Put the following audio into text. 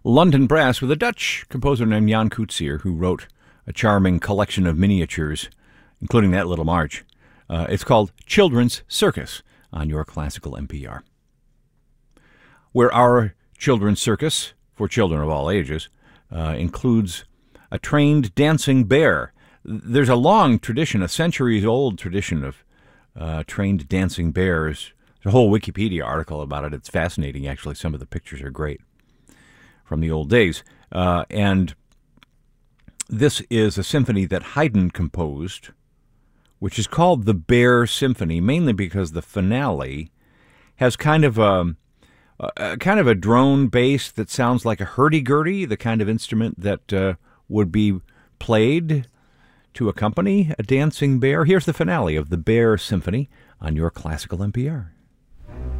London Brass with a Dutch composer named Jan Coetzee, who wrote a charming collection of miniatures, including that little march. It's called Children's Circus on your classical NPR. Where our children's circus, for children of all ages, includes a trained dancing bear. There's a long tradition, a centuries-old tradition of trained dancing bears. There's a whole Wikipedia article about it. It's fascinating, actually. Some of the pictures are great from the old days. And this is a symphony that Haydn composed, which is called the Bear Symphony, mainly because the finale has kind of a drone bass that sounds like a hurdy-gurdy, the kind of instrument that would be played to accompany a dancing bear. Here's the finale of the Bear Symphony on your classical NPR.